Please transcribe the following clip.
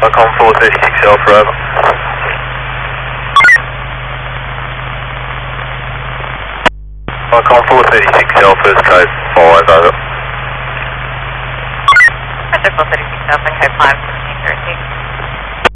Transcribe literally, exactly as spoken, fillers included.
Icon four thirty-six Alpha, over. Icon four thirty-six Alpha, code five, over. Roger, four thirty-six Alpha, code five, sixteen thirty.